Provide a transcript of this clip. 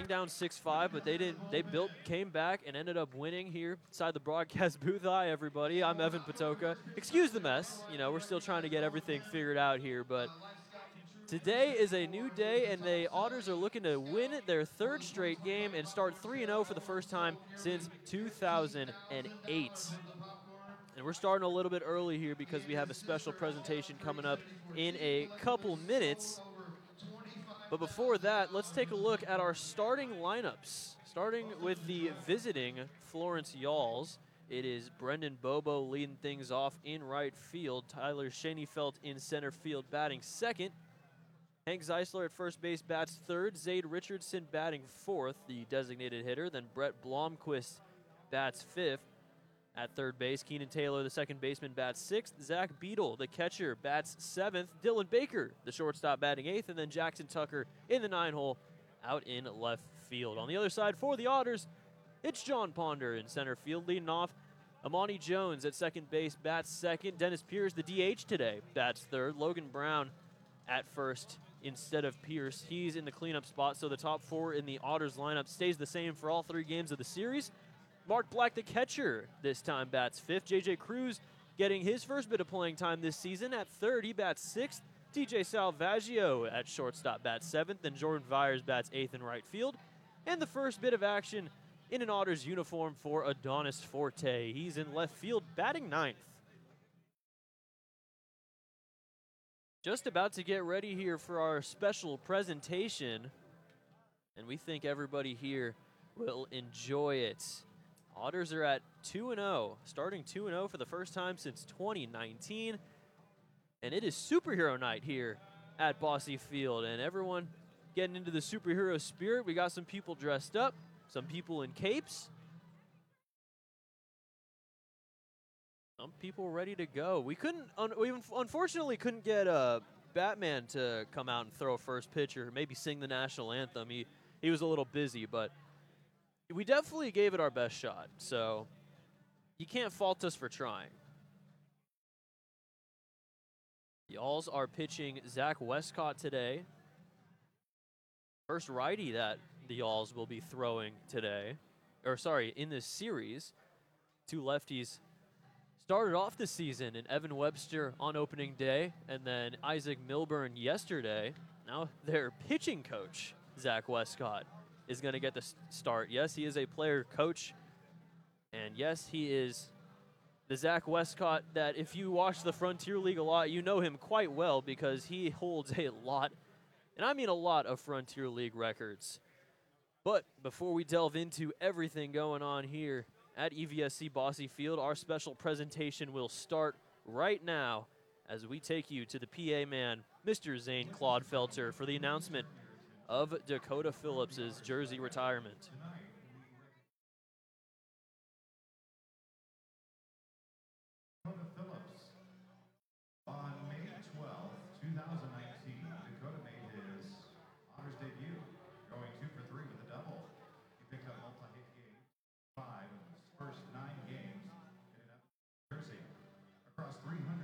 down 6-5, but they came back and ended up winning here inside the broadcast booth. Hi, everybody. I'm Evan Patoka. Excuse the mess. You know, we're still trying to get everything figured out here, but today is a new day, and the Otters are looking to win their third straight game and start 3-0 for the first time since 2008. And we're starting a little bit early here because we have a special presentation coming up in a couple minutes. But before that, let's take a look at our starting lineups. Starting with the visiting Florence Yalls. It is Brendan Bobo leading things off in right field. Tyler Schoenefeld in center field batting second. Hank Zeisler at first base bats third. Zade Richardson batting fourth, the designated hitter. Then Brett Blomquist bats fifth. At third base, Keenan Taylor, the second baseman, bats sixth. Zach Beadle, the catcher, bats seventh. Dylan Baker, the shortstop, batting eighth. And then Jackson Tucker in the 9-hole out in left field. On the other side for the Otters, it's John Ponder in center field leading off. Amani Jones at second base bats second. Dennis Pierce, the DH today, bats third. Logan Brown at first instead of Pierce. He's in the cleanup spot, so the top four in the Otters lineup stays the same for all three games of the series. Mark Black, the catcher, this time bats fifth. J.J. Cruz getting his first bit of playing time this season. At third, he bats sixth. TJ Salvaggio at shortstop bats seventh. And Jordan Vyers bats eighth in right field. And the first bit of action in an Otters uniform for Adonis Forte. He's in left field batting ninth. Just about to get ready here for our special presentation. And we think everybody here will enjoy it. Otters are at 2-0, starting 2-0 for the first time since 2019. And it is superhero night here at Bosse Field. And everyone getting into the superhero spirit. We got some people dressed up, some people in capes. Some people ready to go. We unfortunately couldn't get Batman to come out and throw a first pitch or maybe sing the national anthem. He was a little busy, but we definitely gave it our best shot, so you can't fault us for trying. The Yalls are pitching Zach Westcott today. First righty that the Yalls will be throwing today. In this series. Two lefties started off the season in Evan Webster on opening day and then Isaac Milburn yesterday. Now their pitching coach, Zach Westcott, is going to get the start. Yes, he is a player coach. And yes, he is the Zach Westcott that if you watch the Frontier League a lot, you know him quite well because he holds a lot, and I mean a lot, of Frontier League records. But before we delve into everything going on here at EVSC Bosse Field, our special presentation will start right now as we take you to the PA man, Mr. Zane Clodfelter, for the announcement of Dakota Phillips' jersey retirement. Dakota Phillips. On May 12th, 2019, Dakota made his Otters debut, going 2 for 3 with a double. He picked up multi-hit games, 5 in his first 9 games in an jersey. Across 300